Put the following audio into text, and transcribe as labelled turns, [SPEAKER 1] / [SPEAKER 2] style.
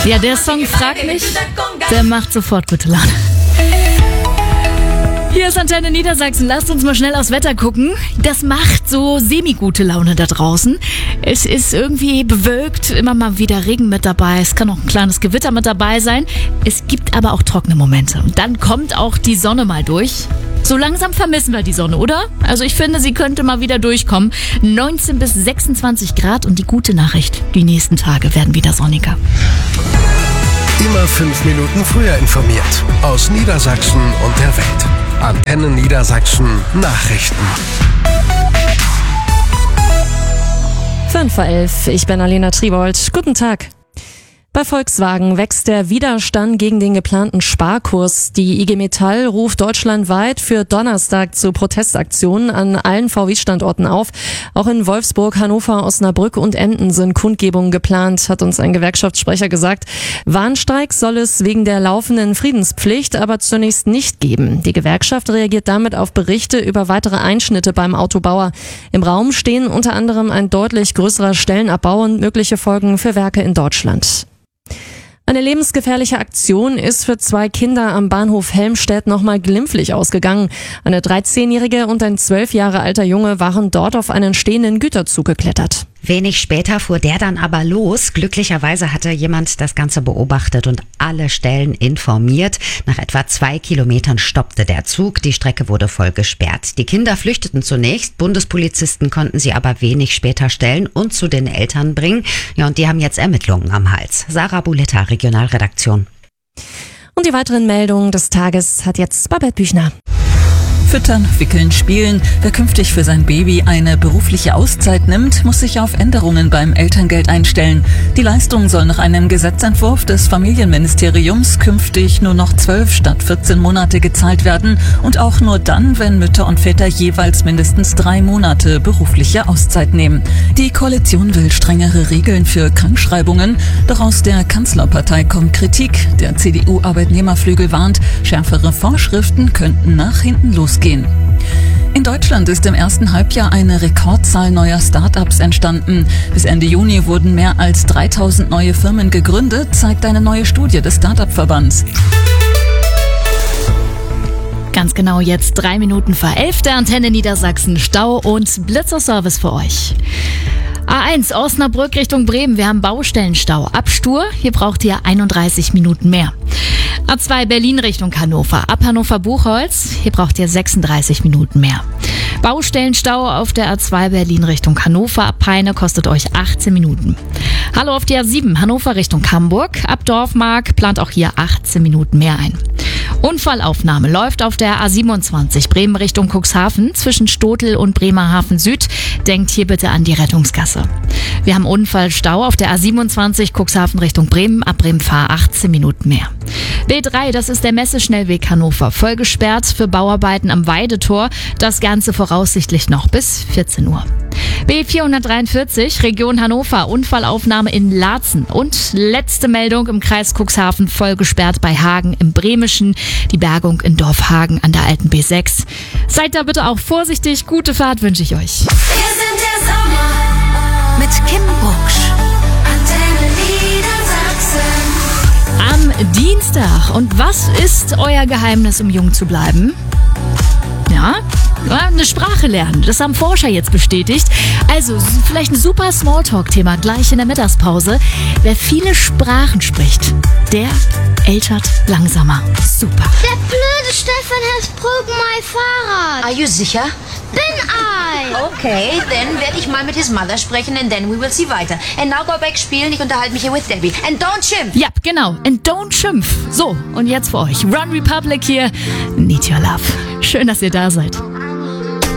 [SPEAKER 1] Ja, der Song Frag mich, der macht sofort gute Laune. Hier ist Antenne Niedersachsen. Lasst uns mal schnell aufs Wetter gucken. Das macht so semi-gute Laune da draußen. Es ist irgendwie bewölkt, immer mal wieder Regen mit dabei. Es kann auch ein kleines Gewitter mit dabei sein. Es gibt aber auch trockene Momente. Und dann kommt auch die Sonne mal durch. So langsam vermissen wir die Sonne, oder? Also ich finde, sie könnte mal wieder durchkommen. 19 bis 26 Grad und die gute Nachricht, die nächsten Tage werden wieder sonniger.
[SPEAKER 2] Immer 5 Minuten früher informiert. Aus Niedersachsen und der Welt. Antenne Niedersachsen Nachrichten.
[SPEAKER 3] 5:11 Uhr, ich bin Alena Tribold. Guten Tag. Bei Volkswagen wächst der Widerstand gegen den geplanten Sparkurs. Die IG Metall ruft deutschlandweit für Donnerstag zu Protestaktionen an allen VW-Standorten auf. Auch in Wolfsburg, Hannover, Osnabrück und Emden sind Kundgebungen geplant, hat uns ein Gewerkschaftssprecher gesagt. Warnstreik soll es wegen der laufenden Friedenspflicht aber zunächst nicht geben. Die Gewerkschaft reagiert damit auf Berichte über weitere Einschnitte beim Autobauer. Im Raum stehen unter anderem ein deutlich größerer Stellenabbau und mögliche Folgen für Werke in Deutschland. Eine lebensgefährliche Aktion ist für 2 Kinder am Bahnhof Helmstedt nochmal glimpflich ausgegangen. Eine 13-jährige und ein 12 Jahre alter Junge waren dort auf einen stehenden Güterzug geklettert.
[SPEAKER 4] Wenig später fuhr der dann aber los. Glücklicherweise hatte jemand das Ganze beobachtet und alle Stellen informiert. Nach etwa 2 Kilometern stoppte der Zug. Die Strecke wurde voll gesperrt. Die Kinder flüchteten zunächst. Bundespolizisten konnten sie aber wenig später stellen und zu den Eltern bringen. Ja, und die haben jetzt Ermittlungen am Hals. Sarah Buletta, Regionalredaktion.
[SPEAKER 3] Und die weiteren Meldungen des Tages hat jetzt Babette Büchner.
[SPEAKER 5] Füttern, wickeln, spielen. Wer künftig für sein Baby eine berufliche Auszeit nimmt, muss sich auf Änderungen beim Elterngeld einstellen. Die Leistung soll nach einem Gesetzentwurf des Familienministeriums künftig nur noch 12 statt 14 Monate gezahlt werden und auch nur dann, wenn Mütter und Väter jeweils mindestens 3 Monate berufliche Auszeit nehmen. Die Koalition will strengere Regeln für Krankschreibungen, doch aus der Kanzlerpartei kommt Kritik. Der CDU-Arbeitnehmerflügel warnt, schärfere Vorschriften könnten nach hinten losgehen. In Deutschland ist im ersten Halbjahr eine Rekordzahl neuer Start-ups entstanden. Bis Ende Juni wurden mehr als 3000 neue Firmen gegründet, zeigt eine neue Studie des Start-up-Verbands.
[SPEAKER 1] Ganz genau jetzt 3 Minuten vor 11 der Antenne Niedersachsen. Stau und Blitzerservice für euch. A1 Osnabrück Richtung Bremen. Wir haben Baustellenstau. Ab Stur, hier braucht ihr 31 Minuten mehr. A2 Berlin Richtung Hannover. Ab Hannover-Buchholz, hier braucht ihr 36 Minuten mehr. Baustellenstau auf der A2 Berlin Richtung Hannover. Ab Peine kostet euch 18 Minuten. Hallo auf der A7 Hannover Richtung Hamburg. Ab Dorfmark plant auch hier 18 Minuten mehr ein. Unfallaufnahme läuft auf der A27 Bremen Richtung Cuxhaven zwischen Stotel und Bremerhaven Süd. Denkt hier bitte an die Rettungskasse. Wir haben Unfallstau auf der A27 Cuxhaven Richtung Bremen. Ab Bremen fahr 18 Minuten mehr. B3, das ist der Messeschnellweg Hannover. Voll gesperrt für Bauarbeiten am Weidetor. Das Ganze voraussichtlich noch bis 14 Uhr. B443, Region Hannover, Unfallaufnahme in Laatzen. Und letzte Meldung im Kreis Cuxhaven, voll gesperrt bei Hagen im Bremischen. Die Bergung in Dorf Hagen an der alten B6. Seid da bitte auch vorsichtig. Gute Fahrt wünsche ich euch.
[SPEAKER 6] Wir sind der Sommer mit Kim Busch. Antenne Niedersachsen.
[SPEAKER 1] Am Dienstag. Und was ist euer Geheimnis, um jung zu bleiben? Ja, eine Sprache lernen. Das haben Forscher jetzt bestätigt. Also vielleicht ein super Smalltalk-Thema gleich in der Mittagspause. Wer viele Sprachen spricht, der ältert langsamer. Super.
[SPEAKER 7] Der blöde Stefan has broken my Fahrrad.
[SPEAKER 8] Are you sicher?
[SPEAKER 7] Bin I.
[SPEAKER 8] Okay, dann werde ich mal mit his mother sprechen and then we will see weiter. And now go back spielen, ich unterhalte mich hier with Debbie. And don't schimpf.
[SPEAKER 1] Ja, genau. And don't schimpf. So, und jetzt für euch. Run Republic hier. Need Your Love. Schön, dass ihr da seid.